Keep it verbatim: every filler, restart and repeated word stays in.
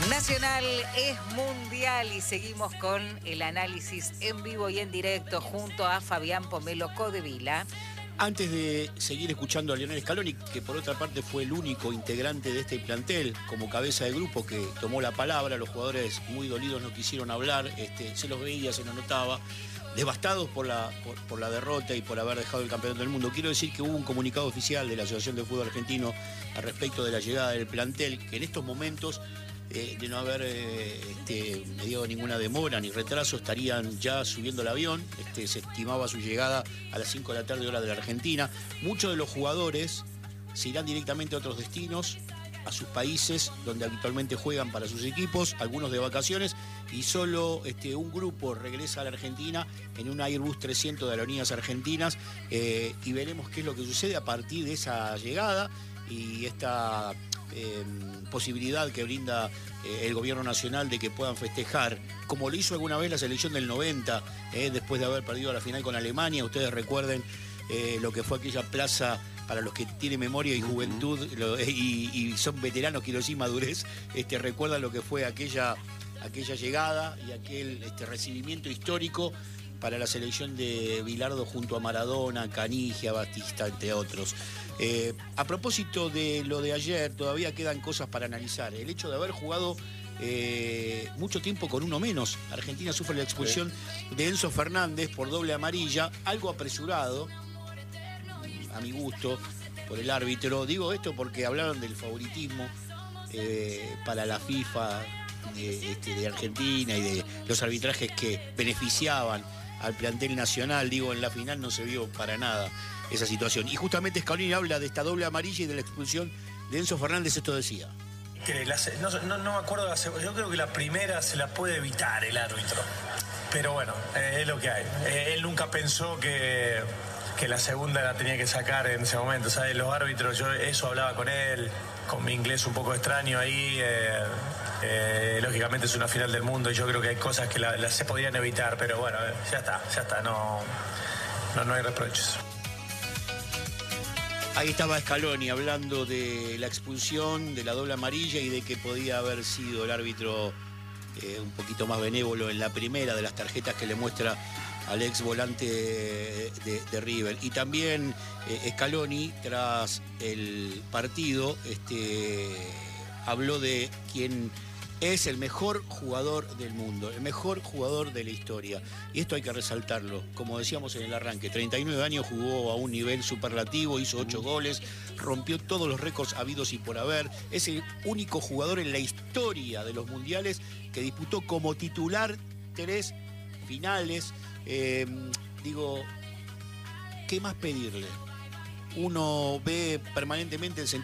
Nacional es mundial y seguimos con el análisis en vivo y en directo junto a Fabián Pomelo Codevila. Antes de seguir escuchando a Lionel Scaloni, que por otra parte fue el único integrante de este plantel como cabeza de grupo que tomó la palabra, los jugadores muy dolidos no quisieron hablar, este, se los veía, se los notaba, devastados por la, por, por la derrota y por haber dejado el campeonato del mundo. Quiero decir que hubo un comunicado oficial de la Asociación de Fútbol Argentino al respecto de la llegada del plantel, que en estos momentos, eh, de no haber eh, este, mediado ninguna demora ni retraso, estarían ya subiendo el avión. Este, se estimaba su llegada a las cinco de la tarde hora de la Argentina. Muchos de los jugadores se irán directamente a otros destinos, a sus países donde habitualmente juegan para sus equipos, algunos de vacaciones, y solo este, un grupo regresa a la Argentina en un Airbus trescientos de Aerolíneas Argentinas, eh, y veremos qué es lo que sucede a partir de esa llegada y esta eh, posibilidad que brinda eh, el gobierno nacional de que puedan festejar, como lo hizo alguna vez la selección del noventa, eh, después de haber perdido la final con Alemania. Ustedes recuerden eh, lo que fue aquella plaza. Para los que tienen memoria y juventud lo, y, y son veteranos, quiero decir, madurez, este, recuerdan lo que fue aquella, aquella llegada y aquel este, recibimiento histórico para la selección de Bilardo junto a Maradona, Canigia, Batista, entre otros. Eh, a propósito de lo de ayer, todavía quedan cosas para analizar. El hecho de haber jugado eh, mucho tiempo con uno menos. Argentina sufre la expulsión sí. de Enzo Fernández por doble amarilla, algo apresurado, a mi gusto, por el árbitro. Digo esto porque hablaron del favoritismo eh, para la FIFA de, este, de Argentina y de los arbitrajes que beneficiaban al plantel nacional. Digo, en la final no se vio para nada esa situación. Y justamente Scaloni habla de esta doble amarilla y de la expulsión de Enzo Fernández. Esto decía. No, no, no me acuerdo, yo creo que la primera se la puede evitar el árbitro. Pero bueno, eh, es lo que hay. Eh, él nunca pensó que... que la segunda la tenía que sacar en ese momento, ¿sabes? Los árbitros, yo eso hablaba con él, con mi inglés un poco extraño ahí, eh, eh, lógicamente es una final del mundo y yo creo que hay cosas que la, la se podían evitar, pero bueno, ya está, ya está, no, no, no hay reproches. Ahí estaba Scaloni hablando de la expulsión, de la doble amarilla y de que podía haber sido el árbitro eh, un poquito más benévolo en la primera de las tarjetas que le muestra al ex volante de, de, de River. Y también eh, Scaloni, tras el partido, este, habló de quien es el mejor jugador del mundo, el mejor jugador de la historia. Y esto hay que resaltarlo. Como decíamos en el arranque, treinta y nueve años, jugó a un nivel superlativo, hizo ocho goles, rompió todos los récords habidos y por haber. Es el único jugador en la historia de los mundiales que disputó como titular tres finales. Eh, digo, ¿qué más pedirle? Uno ve permanentemente el sentido